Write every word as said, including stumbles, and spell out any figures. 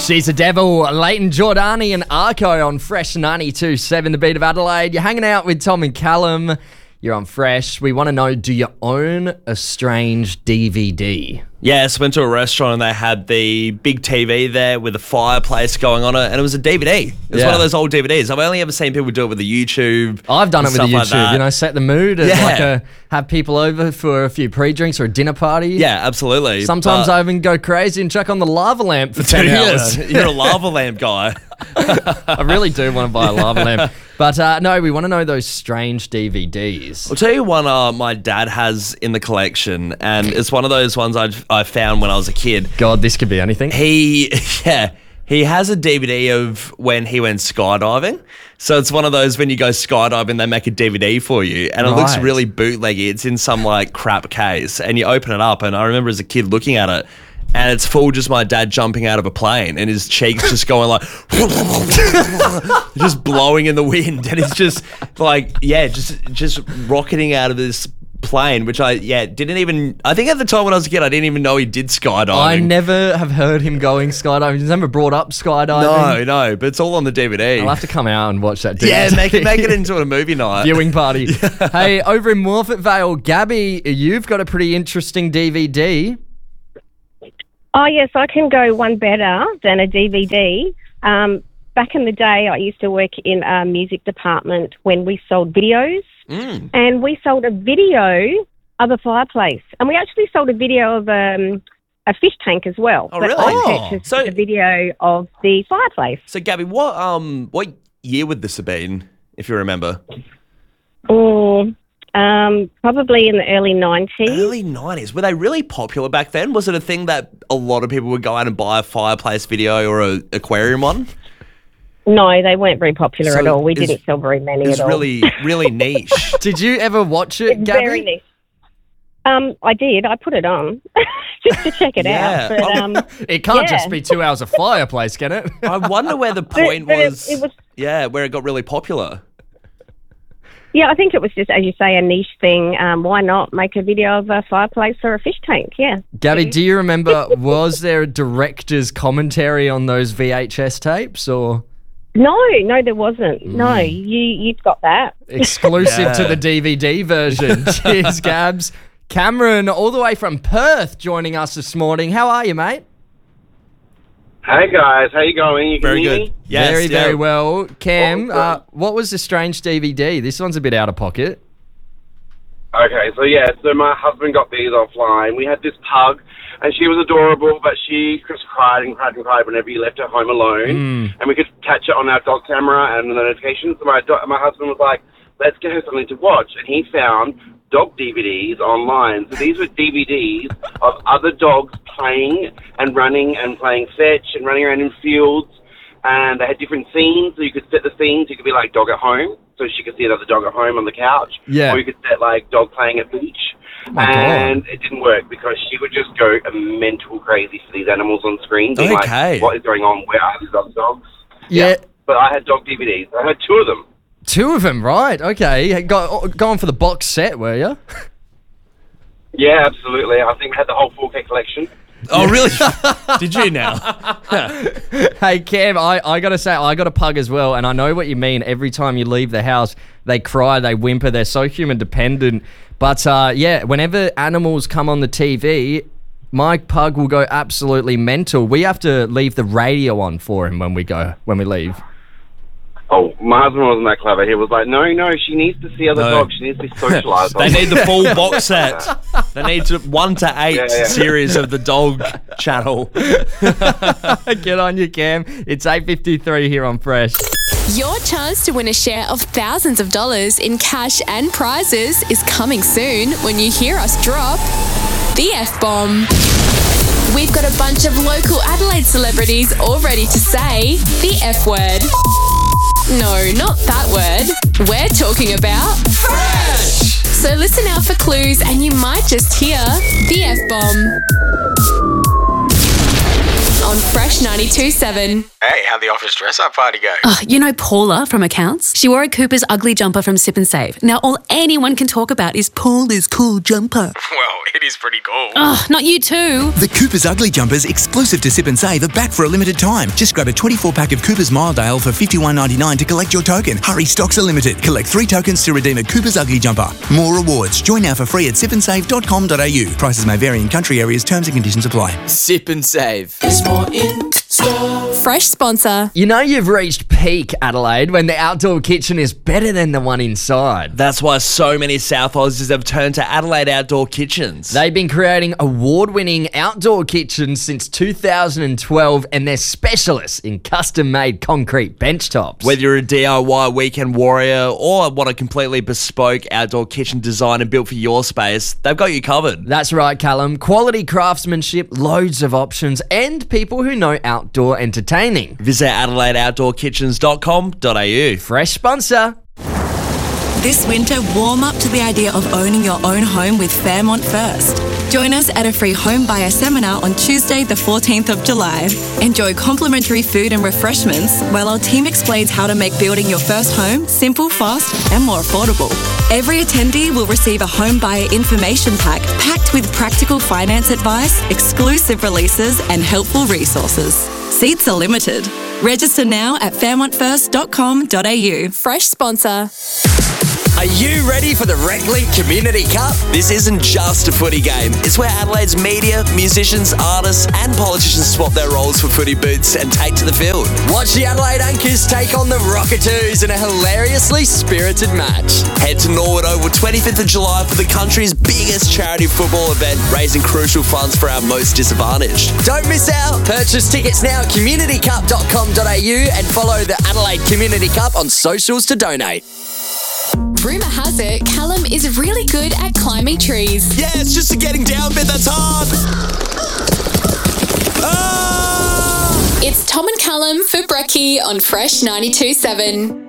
She's a devil. Leighton Jordani and Arco on Fresh ninety-two point seven, the beat of Adelaide. You're hanging out with Tom and Callum. You're on Fresh. We want to know, do you own a strange D V D? Yes, went to a restaurant and they had the big T V there with a fireplace going on it, and it was a D V D. It was Yeah. one of those old D V Ds. I've only ever seen people do it with the YouTube. I've done it and with the stuff like YouTube, that. you know, set the mood and Yeah. like a, have people over for a few pre-drinks or a dinner party. Yeah, absolutely. Sometimes But- I even go crazy and check on the lava lamp for ten hours. You're a lava lamp guy. I really do want to buy a lava lamp. But uh, no, we want to know those strange D V Ds. I'll tell you one uh, my dad has in the collection, and it's one of those ones I'd, I found when I was a kid. God, this could be anything. He, yeah, he has a D V D of when he went skydiving. So it's one of those when you go skydiving, they make a D V D for you, and it looks Right. really bootleggy. It's in some like crap case, and you open it up, and I remember as a kid looking at it, and it's full just my dad jumping out of a plane and his cheeks just going like, just blowing in the wind. And it's just like, yeah, just just rocketing out of this plane, which I, yeah, didn't even, I think at the time when I was a kid, I didn't even know he did skydiving. I never have heard him going skydiving. He's never brought up skydiving. No, no, but it's all on the D V D. I'll have to come out and watch that D V D. yeah, make it, make it into a movie night. viewing party. Hey, over in Morfett Vale, Gabby, you've got a pretty interesting D V D. Oh, yes, I can go one better than a D V D. Um, back in the day, I used to work in a music department when we sold videos, Mm. and we sold a video of a fireplace. And we actually sold a video of um, a fish tank as well. Oh, but really? I Oh. purchased So- the video of the fireplace. So, Gabby, what um what year would this have been, if you remember? Oh, um, probably in the early nineties. Early nineties. Were they really popular back then? Was it a thing that a lot of people would go out and buy a fireplace video or a aquarium one? No, they weren't very popular So at all. We it's- didn't sell very many It's at all. really, really niche. Did you ever watch it, It's Gabby? very niche. Um, I did. I put it on just to check it Yeah. out. But, um, It can't Yeah. just be two hours of fireplace, can it? I wonder where the point but it- was, it was- yeah, where it got really popular. yeah, I think it was just, as you say, a niche thing. Um, why not make a video of a fireplace or a fish tank? Yeah. Gabby, do you remember, was there a director's commentary on those V H S tapes or No, no, there wasn't. Mm. No, you, you've got that. exclusive to Yeah. the D V D version? Cheers, Gabs. Cameron, all the way from Perth, joining us this morning. How are you, mate? Hey guys, how you going? You can Very hear good. me? Yes, very, yeah. very well. Cam, Awesome. uh, what was the strange D V D? This one's a bit out of pocket. Okay, so yeah, so my husband got these offline. We had this pug, and she was adorable, but she just cried and cried and cried whenever you left her home alone. And we could catch it on our dog camera and the notifications. So my do- my husband was like, "Let's get her something to watch," and he found dog D V Ds online. So these were D V Ds of other dogs playing and running and playing fetch and running around in fields. And they had different scenes, so you could set the scenes. You could be like dog at home, so she could see another dog at home on the couch. Yeah. Or you could set like dog playing at beach. my God. and it didn't work because she would just go mental crazy for these animals on screen. Being Okay. like, what is going on? Where are these other dogs? Yeah. But I had dog D V Ds. I had two of them. Two of them, right? Okay. Go, going for the box set, were you? Yeah, absolutely. I think I had the whole four K collection. Oh, really? Did you now? Hey, Cam, I, I got to say, I got a pug as well, and I know what you mean. Every time you leave the house, they cry, they whimper, they're so human dependent. But, uh, yeah, whenever animals come on the T V, my pug will go absolutely mental. We have to leave the radio on for him when we go, when we leave. Oh, my husband wasn't that clever. He was like, no, no, she needs to see other No. dogs. She needs to be socialized. They need the full box set. They need to, one to eight Yeah, yeah. series of the dog channel. Get on you, Cam. It's eight fifty-three here on Fresh. Your chance to win a share of thousands of dollars in cash and prizes is coming soon when you hear us drop the F-bomb. We've got a bunch of local Adelaide celebrities all ready to say the F word. No, not that word. We're talking about Fresh! So listen out for clues and you might just hear the F-bomb. On Fresh ninety-two point seven. Hey, how'd the office dress-up party go? Oh, you know Paula from accounts? She wore a Cooper's ugly jumper from Sip and Save. Now all anyone can talk about is Paula's cool jumper. Well, It is pretty cool. Ugh, not you too. The Cooper's Ugly Jumpers, exclusive to Sip and Save, are back for a limited time. Just grab a twenty-four pack of Cooper's Miledale for fifty-one ninety-nine to collect your token. Hurry, stocks are limited. Collect three tokens to redeem a Cooper's Ugly Jumper. More rewards. Join now for free at sip and save dot com dot a u. Prices may vary in country areas. Terms and conditions apply. Sip and Save. Fresh sponsor. You know you've reached peak Adelaide when the outdoor kitchen is better than the one inside. That's why so many South Aussies have turned to Adelaide Outdoor Kitchens. They've been creating award-winning outdoor kitchens since two thousand twelve, and they're specialists in custom-made concrete benchtops. Whether you're a D I Y weekend warrior or want a completely bespoke outdoor kitchen designed and built for your space, they've got you covered. That's right, Callum. Quality craftsmanship, loads of options, and people who know outdoor entertaining. Visit adelaide outdoor kitchens dot com dot a u. Fresh sponsor. This winter, warm up to the idea of owning your own home with Fairmont First. Join us at a free home buyer seminar on Tuesday, the fourteenth of July. Enjoy complimentary food and refreshments while our team explains how to make building your first home simple, fast, and more affordable. Every attendee will receive a home buyer information pack packed with practical finance advice, exclusive releases, and helpful resources. Seats are limited. Register now at fairmont first dot com dot a u. Fresh sponsor. Are you ready for the RecLink Community Cup? This isn't just a footy game. It's where Adelaide's media, musicians, artists, and politicians swap their roles for footy boots and take to the field. Watch the Adelaide Anchors take on the Rocketoos in a hilariously spirited match. Head to Norwood Oval twenty-fifth of July for the country's biggest charity football event, raising crucial funds for our most disadvantaged. Don't miss out. Purchase tickets now at community cup dot com dot a u and follow the Adelaide Community Cup on socials to donate. Rumour has it, Callum is really good at climbing trees. Yeah, it's just the getting down bit that's hard. Ah! It's Tom and Callum for Brekkie on Fresh ninety-two point seven.